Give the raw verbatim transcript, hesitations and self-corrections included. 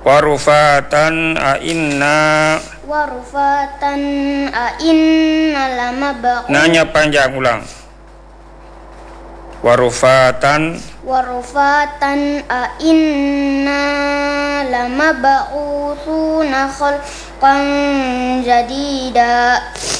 Warufatan a inna. Warufatan a inna lamab'u. Nanya panjang ulang. Warufatan. Warufatan a inna lamab'utsuna khalqan jadida.